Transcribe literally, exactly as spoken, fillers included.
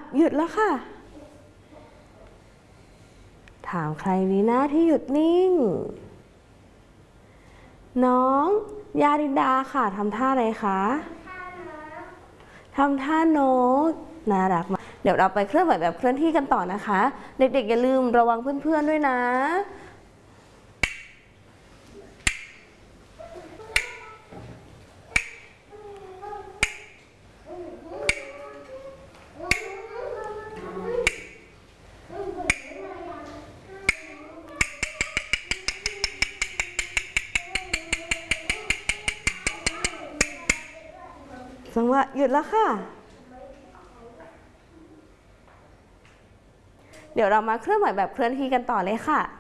หยุดแล้วค่ะถามใครดีนะที่หยุดนิ่งน้องยาดินดาค่ะทำท่าอะไรคะทำท่านกน่ารักมากเดี๋ยวเราไปเคลื่อนไหวแบบเคลื่อนที่กันต่อนะคะเด็กๆอย่าลืมระวังเพื่อนๆด้วยนะจังหวะหยุดแล้วค่ะเดี๋ยวเรามาเคลื่อนไหวแบบเคลื่อนที่กันต่อเลยค่ะ